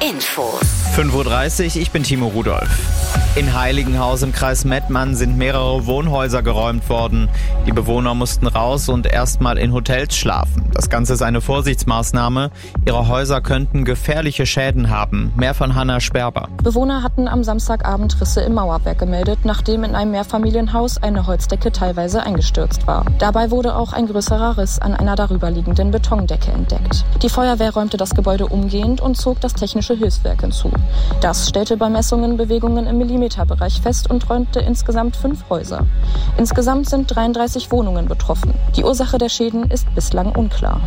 Infos. 5:30 Uhr, ich bin Timo Rudolph. In Heiligenhaus im Kreis Mettmann sind mehrere Wohnhäuser geräumt worden. Die Bewohner mussten raus und erstmal in Hotels schlafen. Das Ganze ist eine Vorsichtsmaßnahme. Ihre Häuser könnten gefährliche Schäden haben. Mehr von Hanna Sperber. Bewohner hatten am Samstagabend Risse im Mauerwerk gemeldet, nachdem in einem Mehrfamilienhaus eine Holzdecke teilweise eingestürzt war. Dabei wurde auch ein größerer Riss an einer darüberliegenden Betondecke entdeckt. Die Feuerwehr räumte das Gebäude umgehend und zog das technische Hilfswerk hinzu. Das stellte bei Messungen Bewegungen im Millimeterbereich fest und räumte insgesamt 5 Häuser. Insgesamt sind 33 Wohnungen betroffen. Die Ursache der Schäden ist bislang unklar.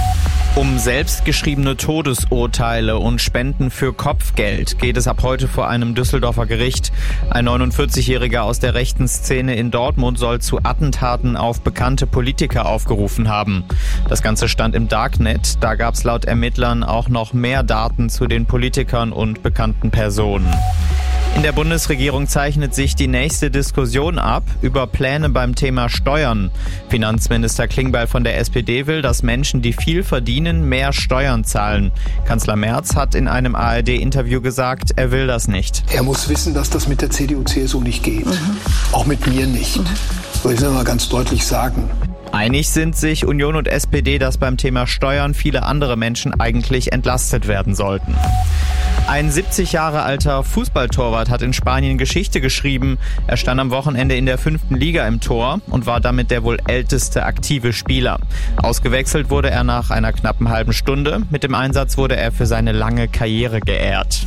Um selbstgeschriebene Todesurteile und Spenden für Kopfgeld geht es ab heute vor einem Düsseldorfer Gericht. Ein 49-Jähriger aus der rechten Szene in Dortmund soll zu Attentaten auf bekannte Politiker aufgerufen haben. Das Ganze stand im Darknet. Da gab es laut Ermittlern auch noch mehr Daten zu den Politikern und bekannten Personen. In der Bundesregierung zeichnet sich die nächste Diskussion ab über Pläne beim Thema Steuern. Finanzminister Klingbeil von der SPD will, dass Menschen, die viel verdienen, mehr Steuern zahlen. Kanzler Merz hat in einem ARD-Interview gesagt, er will das nicht. Er muss wissen, dass das mit der CDU-CSU nicht geht. Auch mit mir nicht. Soll ich das mal ganz deutlich sagen. Einig sind sich Union und SPD, dass beim Thema Steuern viele andere Menschen eigentlich entlastet werden sollten. Ein 70 Jahre alter Fußballtorwart hat in Spanien Geschichte geschrieben. Er stand am Wochenende in der 5. Liga im Tor und war damit der wohl älteste aktive Spieler. Ausgewechselt wurde er nach einer knappen halben Stunde. Mit dem Einsatz wurde er für seine lange Karriere geehrt.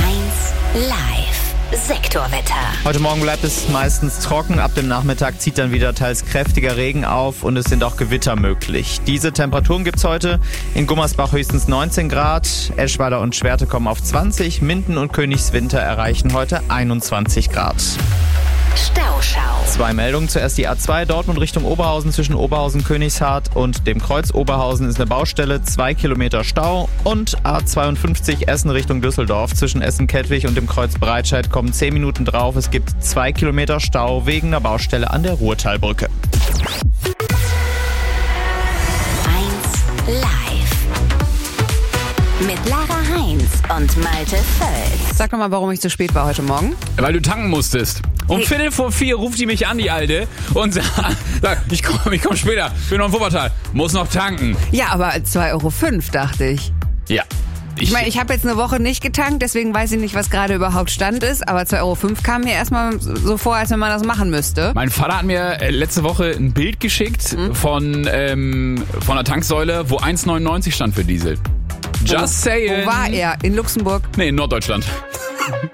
1 Live. Sektorwetter. Heute Morgen bleibt es meistens trocken. Ab dem Nachmittag zieht dann wieder teils kräftiger Regen auf und es sind auch Gewitter möglich. Diese Temperaturen gibt's heute. In Gummersbach höchstens 19 Grad. Eschweiler und Schwerte kommen auf 20. Minden und Königswinter erreichen heute 21 Grad. Stauschau. 2 Meldungen. Zuerst die A2 Dortmund Richtung Oberhausen zwischen Oberhausen-Königshardt und dem Kreuz Oberhausen ist eine Baustelle, 2 Kilometer Stau. Und A52 Essen Richtung Düsseldorf zwischen Essen-Kettwig und dem Kreuz Breitscheid kommen 10 Minuten drauf. Es gibt 2 Kilometer Stau wegen einer Baustelle an der Ruhrtalbrücke. 1 Live. Mit Lara Heinz und Malte Völz. Sag doch mal, warum ich zu spät war heute Morgen. Weil du tanken musstest. Um 3:45 ruft die mich an, die Alte, und sagt, ich komm später, bin noch im Wuppertal, muss noch tanken. Ja, aber 2,05 € dachte ich. Ja. Ich meine, ich habe jetzt eine Woche nicht getankt, deswegen weiß ich nicht, was gerade überhaupt Stand ist, aber 2,05 € kam mir erstmal so vor, als wenn man das machen müsste. Mein Vater hat mir letzte Woche ein Bild geschickt von einer Tanksäule, wo 1,99 stand für Diesel. Just saying. Wo war er? In Luxemburg? Nee, in Norddeutschland.